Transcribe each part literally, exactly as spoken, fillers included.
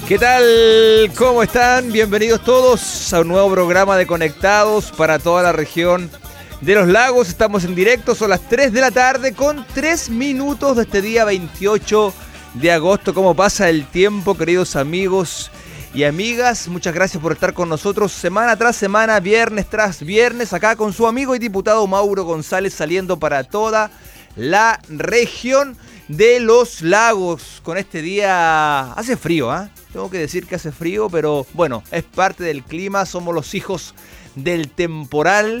¿Qué tal? ¿Cómo están? Bienvenidos todos a un nuevo programa de Conectados para toda la región de los lagos. Estamos en directo, son las tres de la tarde con tres minutos de este día veintiocho de agosto. ¿Cómo pasa el tiempo, queridos amigos y amigas? Muchas gracias por estar con nosotros semana tras semana, viernes tras viernes, acá con su amigo y diputado Mauro González, saliendo para toda la región de los lagos. Con este día hace frío, ¿ah? ¿eh? Tengo que decir que hace frío, pero bueno, es parte del clima, somos los hijos del temporal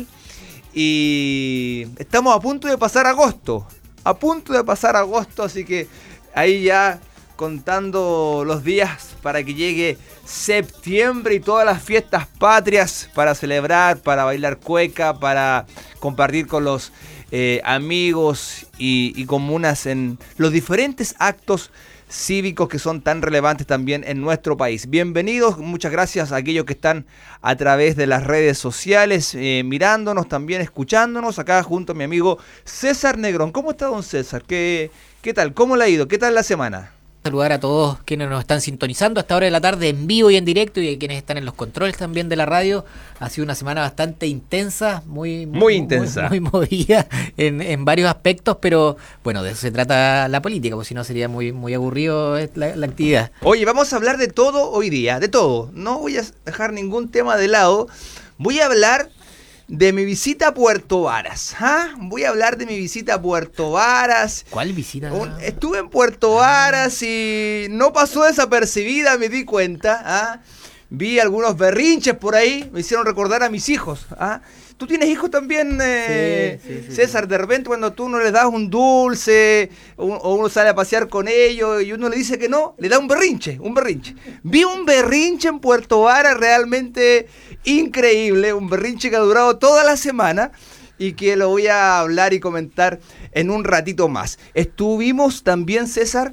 y estamos a punto de pasar agosto, a punto de pasar agosto, así que ahí ya contando los días para que llegue septiembre y todas las fiestas patrias para celebrar, para bailar cueca, para compartir con los eh, amigos y, y comunas en los diferentes actos cívicos que son tan relevantes también en nuestro país. Bienvenidos, muchas gracias a aquellos que están a través de las redes sociales, eh, mirándonos, también escuchándonos, acá junto a mi amigo César Negrón. ¿Cómo está, don César? ¿Qué, qué tal? ¿Cómo le ha ido? ¿Qué tal la semana? Saludar a todos quienes nos están sintonizando a esta hora de la tarde en vivo y en directo, y a quienes están en los controles también de la radio. Ha sido una semana bastante intensa, muy muy, muy intensa, muy, muy movida en, en varios aspectos, pero bueno, de eso se trata la política, porque si no sería muy muy aburrido la, la actividad. Oye, vamos a hablar de todo hoy día, de todo. No voy a dejar ningún tema de lado. Voy a hablar de mi visita a Puerto Varas. ¿Ah? Voy a hablar de mi visita a Puerto Varas. ¿Cuál visita? Un, estuve en Puerto Varas y no pasó desapercibida, me di cuenta. ¿Ah? Vi algunos berrinches por ahí, me hicieron recordar a mis hijos. ¿Ah? ¿Tú tienes hijos también, eh, sí, sí, sí, César? Sí. De repente cuando tú no les das un dulce o uno sale a pasear con ellos y uno le dice que no, le da un berrinche, un berrinche. Vi un berrinche en Puerto Varas realmente increíble, un berrinche que ha durado toda la semana y que lo voy a hablar y comentar en un ratito más. Estuvimos también, César,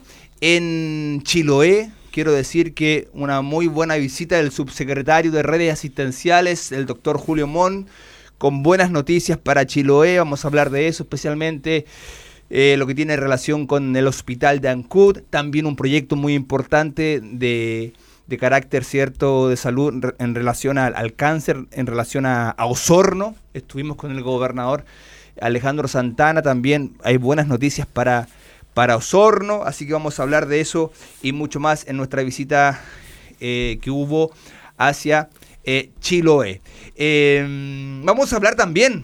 en Chiloé. Quiero decir que una muy buena visita del subsecretario de Redes Asistenciales, el doctor Julio Mon, con buenas noticias para Chiloé. Vamos a hablar de eso, especialmente eh, lo que tiene relación con el hospital de Ancud. También un proyecto muy importante de, de carácter cierto de salud en relación al, al cáncer, en relación a, a Osorno. Estuvimos con el gobernador Alejandro Santana. También hay buenas noticias para, para Osorno, así que vamos a hablar de eso y mucho más en nuestra visita eh, que hubo hacia Eh, Chiloé. Eh, vamos a hablar también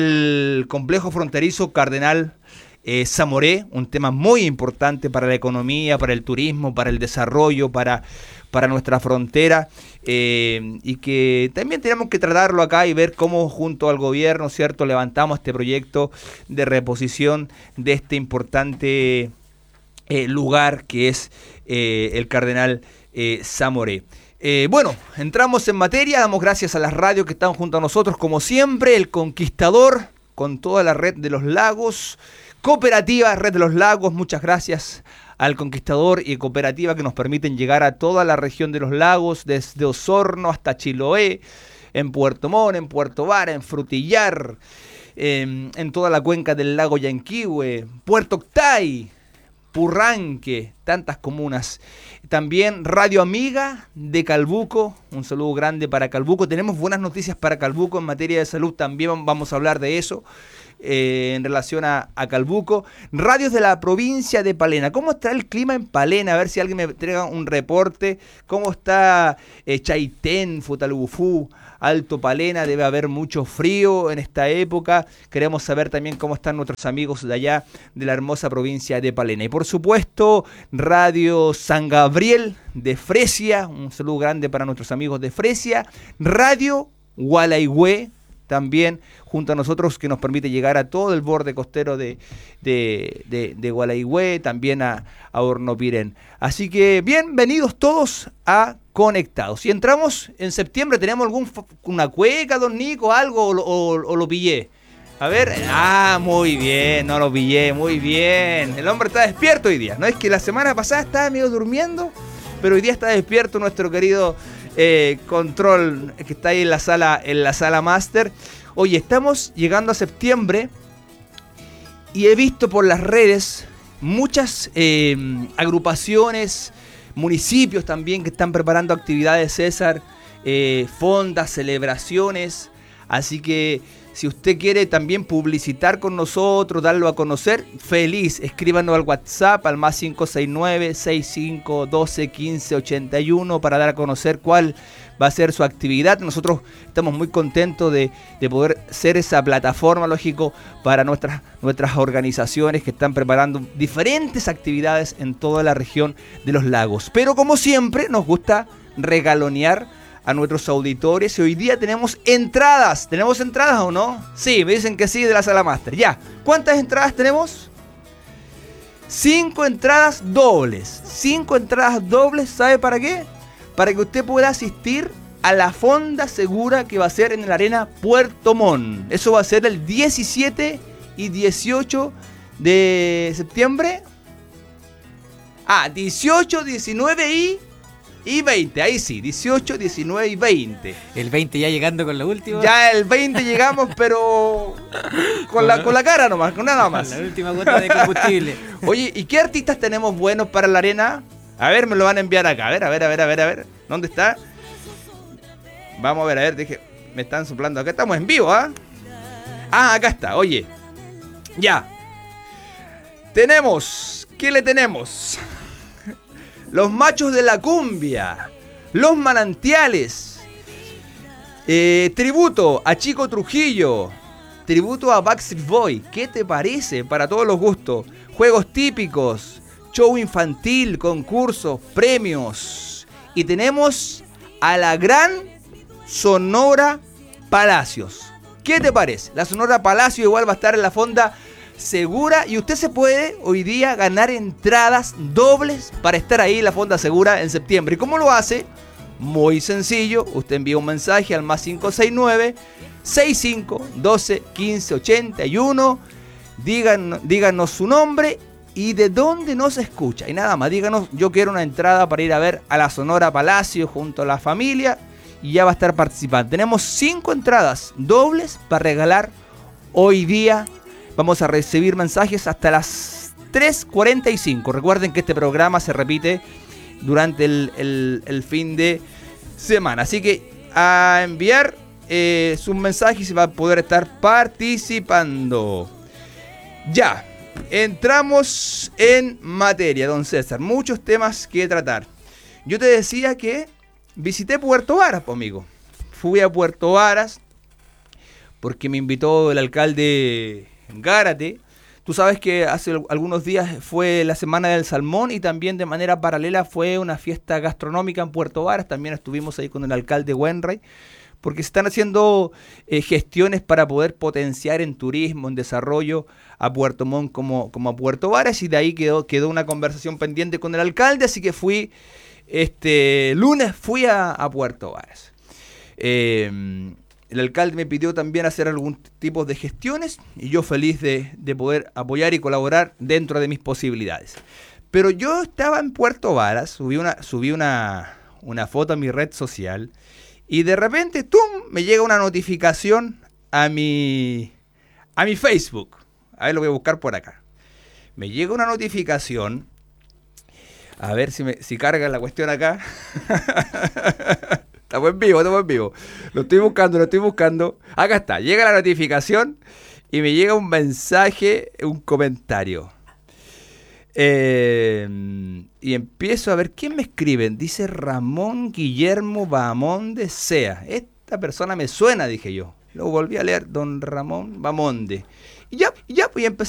del complejo fronterizo Cardenal eh, Zamoré, un tema muy importante para la economía, para el turismo, para el desarrollo, para, para nuestra frontera, eh, y que también tenemos que tratarlo acá y ver cómo junto al gobierno, ¿cierto?, levantamos este proyecto de reposición de este importante eh, lugar que es eh, el Cardenal eh, Zamoré. Eh, bueno, entramos en materia, damos gracias a las radios que están junto a nosotros, como siempre, El Conquistador, con toda la red de los lagos, Cooperativa Red de los Lagos, muchas gracias al Conquistador y Cooperativa que nos permiten llegar a toda la región de los lagos, desde Osorno hasta Chiloé, en Puerto Montt, en Puerto Varas, en Frutillar, eh, en toda la cuenca del lago Yanquihue, Puerto Octay, Purranque, tantas comunas. También Radio Amiga de Calbuco, un saludo grande para Calbuco. Tenemos buenas noticias para Calbuco en materia de salud, también vamos a hablar de eso eh, en relación a, a Calbuco. Radios de la provincia de Palena. ¿Cómo está el clima en Palena? A ver si alguien me entrega un reporte. ¿Cómo está eh, Chaitén, Futalugufú, Alto Palena? Debe haber mucho frío en esta época. Queremos saber también cómo están nuestros amigos de allá, de la hermosa provincia de Palena. Y por supuesto, Radio San Gabriel de Fresia, un saludo grande para nuestros amigos de Fresia. Radio Gualaihue, también junto a nosotros, que nos permite llegar a todo el borde costero de, de, de, de Gualaihue, también a, a Hornopirén. Así que bienvenidos todos a Conectados. Si entramos en septiembre, ¿tenemos algún una cueca, don Nico, algo, o, o, o lo pillé? A ver, ah, muy bien, no lo pillé, muy bien. El hombre está despierto hoy día. No es que la semana pasada estaba medio durmiendo, pero hoy día está despierto nuestro querido eh, Control, que está ahí en la sala, en la sala máster. Oye, estamos llegando a septiembre y he visto por las redes muchas eh, agrupaciones, municipios también que están preparando actividades, César, eh, fondas, celebraciones. Así que si usted quiere también publicitar con nosotros, darlo a conocer, feliz. Escríbanos al WhatsApp al más cinco seis nueve, seis cinco uno dos, uno cinco ocho uno para dar a conocer cuál va a ser su actividad. Nosotros estamos muy contentos de, de poder ser esa plataforma, lógico, para nuestras, nuestras organizaciones que están preparando diferentes actividades en toda la región de los lagos. Pero como siempre nos gusta regalonear a nuestros auditores y hoy día tenemos entradas. ¿Tenemos entradas o no? Sí, me dicen que sí, de la Sala Máster. Ya, ¿cuántas entradas tenemos? Cinco entradas dobles. Cinco entradas dobles, ¿sabe para qué? Para que usted pueda asistir a la Fonda Segura que va a ser en la Arena Puerto Montt. Eso va a ser el diecisiete y dieciocho de septiembre. Ah, dieciocho, diecinueve y... Y veinte, ahí sí, dieciocho, diecinueve y veinte. El veinte ya llegando con lo último. Ya el veinte llegamos, pero con la, con la cara nomás, con nada más. La última gota de combustible. Oye, ¿y qué artistas tenemos buenos para la arena? A ver, me lo van a enviar acá. A ver, a ver, a ver, a ver, a ver. ¿Dónde está? Vamos a ver, a ver, dije, me están soplando acá. Estamos en vivo, ¿ah? ¿eh? Ah, acá está, oye. Ya. Tenemos, ¿qué le tenemos? Los Machos de la Cumbia, Los Manantiales, eh, tributo a Chico Trujillo, tributo a Backstreet Boy. ¿Qué te parece? Para todos los gustos. Juegos típicos, show infantil, concursos, premios. Y tenemos a la gran Sonora Palacios. ¿Qué te parece? La Sonora Palacios igual va a estar en la Fonda Segura y usted se puede hoy día ganar entradas dobles para estar ahí en la Fonda Segura en septiembre. ¿Y cómo lo hace? Muy sencillo, usted envía un mensaje al más cinco seis nueve, seis cinco uno dos, uno cinco ocho uno, díganos, díganos su nombre y de dónde nos escucha. Y nada más, díganos, yo quiero una entrada para ir a ver a la Sonora Palacio junto a la familia y ya va a estar participando. Tenemos cinco entradas dobles para regalar hoy día. Vamos a recibir mensajes hasta las tres cuarenta y cinco. Recuerden que este programa se repite durante el, el, el fin de semana. Así que a enviar eh, sus mensajes y va a poder estar participando. Ya, entramos en materia, don César. Muchos temas que tratar. Yo te decía que visité Puerto Varas, pues, amigo. Fui a Puerto Varas porque me invitó el alcalde Gárate. Tú sabes que hace algunos días fue la Semana del Salmón y también de manera paralela fue una fiesta gastronómica en Puerto Varas. También estuvimos ahí con el alcalde Wenray, porque se están haciendo eh, gestiones para poder potenciar en turismo, en desarrollo a Puerto Montt como, como a Puerto Varas, y de ahí quedó, quedó una conversación pendiente con el alcalde, así que fui, este lunes fui a, a Puerto Varas. Eh, El alcalde me pidió también hacer algún tipo de gestiones y yo feliz de, de poder apoyar y colaborar dentro de mis posibilidades. Pero yo estaba en Puerto Varas, subí una, subí una, una foto a mi red social y de repente, ¡tum!, me llega una notificación a mi, a mi Facebook. A ver, lo voy a buscar por acá. Me llega una notificación. A ver si, me, si carga la cuestión acá. Estamos en vivo, estamos en vivo. Lo estoy buscando, lo estoy buscando. Acá está, llega la notificación y me llega un mensaje, un comentario. Eh, y empiezo a ver quién me escriben. Dice Ramón Guillermo Bamonde Sea. Esta persona me suena, dije yo. Lo volví a leer, don Ramón Bamonde. Y ya, ya, pues,